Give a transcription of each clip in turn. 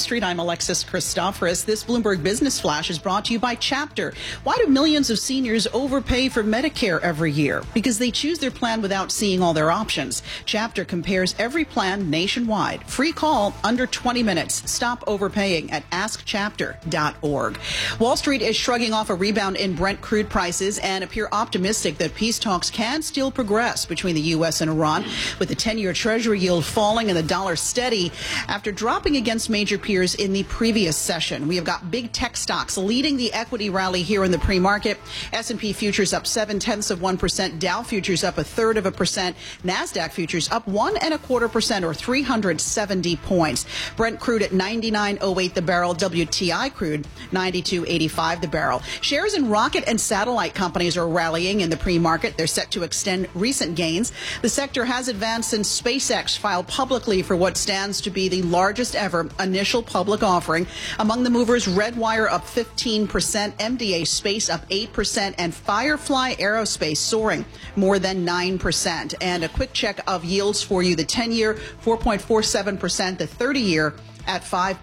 Street. I'm Alexis Christoforous. This Bloomberg Business Flash is brought to you by Chapter. Why do millions of seniors overpay for Medicare every year? Because they choose their plan without seeing all their options. Chapter compares every plan nationwide. Free call under 20 minutes. Stop overpaying at askchapter.org. Wall Street is shrugging off a rebound in Brent crude prices and appear optimistic that peace talks can still progress between the U.S. and Iran, with the 10-year Treasury yield falling and the dollar steady after dropping against major peers in the previous session. We have got big tech stocks leading the equity rally here in the pre-market. S&P futures up 0.7%, Dow futures up 0.33%, NASDAQ futures up 1.25% or 370 points. Brent crude at 99.08 the barrel, WTI crude 92.85 the barrel. Shares in rocket and satellite companies are rallying in the pre-market. They're set to extend recent gains. The sector has advanced since SpaceX filed publicly for what stands to be the largest ever initial public offering. Among the movers, Redwire up 15%, MDA Space up 8%, and Firefly Aerospace soaring more than 9%. And a quick check of yields for you. The 10-year, 4.47%, the 30-year at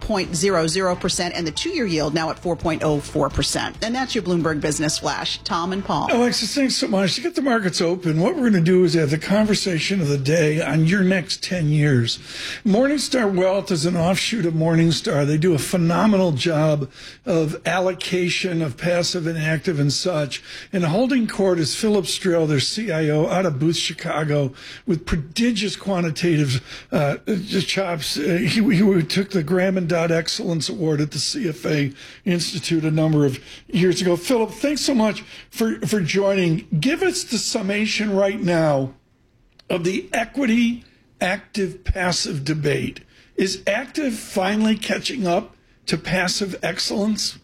5.00%, and the 2-year yield now at 4.04%. And that's your Bloomberg Business Flash. Tom and Paul. Alexis, thanks so much. To get the markets open, what we're going to do is have the conversation of the day on your next 10 years. Morningstar Wealth is an offshoot of Morningstar. They do a phenomenal job of allocation of passive and active and such. And holding court is Philip Strill, their CIO, out of Booth, Chicago, with prodigious quantitative chops. He took the Graham and Dodd Excellence Award at the CFA Institute a number of years ago. Philip, thanks so much for joining. Give us the summation right now of the equity active passive debate. Is active finally catching up to passive excellence?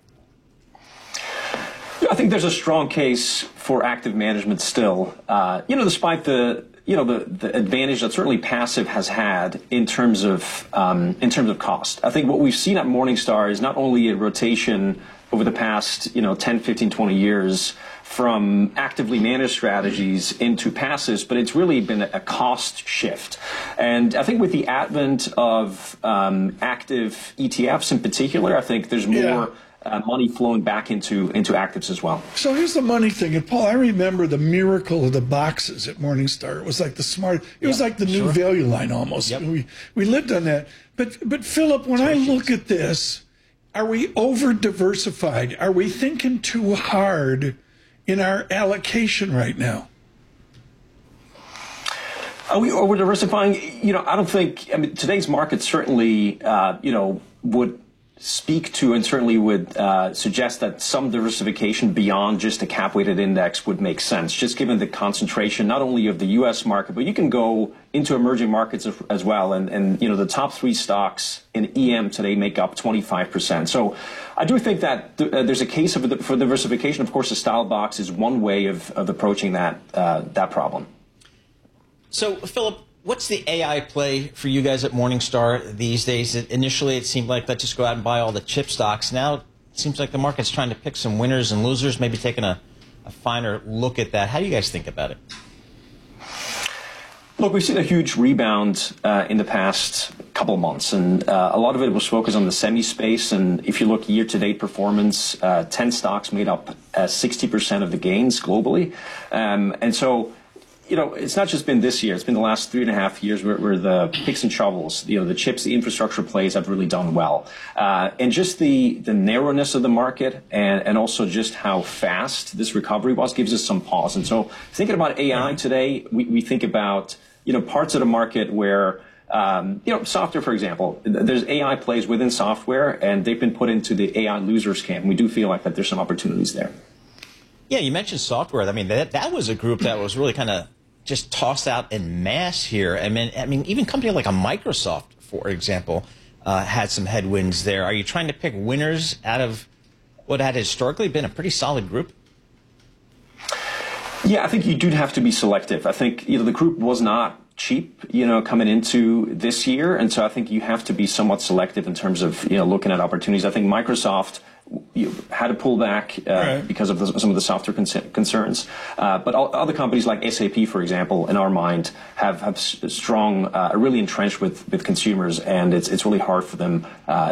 I think there's a strong case for active management still. Despite the advantage that certainly passive has had in terms of cost. I think what we've seen at Morningstar is not only a rotation over the past 10, 15, 20 years from actively managed strategies into passives, but it's really been a cost shift. And I think with the advent of active ETFs in particular, I think there's more money flowing back into actives as well. So here's the money thing. And Paul, I remember the miracle of the boxes at Morningstar. It was like it was like the new value line almost. Yep. We lived on that. But Philip, when I look at this, are we over diversified? Are we thinking too hard in our allocation right now? Are we over diversifying? I don't think. I mean, today's market certainly, would speak to and certainly would suggest that some diversification beyond just a cap-weighted index would make sense, just given the concentration not only of the U.S. market, but you can go into emerging markets as well. And the top 3 stocks in EM today make up 25%. So I do think that there's a case for diversification. Of course, the style box is one way of approaching that problem. So, Philip, what's the AI play for you guys at Morningstar these days? Initially, it seemed like let's just go out and buy all the chip stocks. Now, it seems like the market's trying to pick some winners and losers, maybe taking a finer look at that. How do you guys think about it? Look, we've seen a huge rebound in the past couple of months, and a lot of it was focused on the semi space. And if you look year-to-date performance, 10 stocks made up 60% of the gains globally. And so, it's not just been this year. It's been the last 3.5 years where the picks and shovels, the chips, the infrastructure plays have really done well. And just the narrowness of the market and also just how fast this recovery was gives us some pause. And so thinking about AI today, we think about, parts of the market where, software, for example, there's AI plays within software, and they've been put into the AI losers camp. We do feel like that there's some opportunities there. Yeah, you mentioned software. I mean, that was a group that was really kind of just tossed out en masse here. I mean, even company like a Microsoft, for example, had some headwinds there. Are you trying to pick winners out of what had historically been a pretty solid group? Yeah, I think you do have to be selective. I think, the group was not cheap, coming into this year. And so I think you have to be somewhat selective in terms of, looking at opportunities. I think Microsoft had to pull back because of some of the software concerns. But other companies like SAP, for example, in our mind, have strong, really entrenched with consumers, and it's really hard for them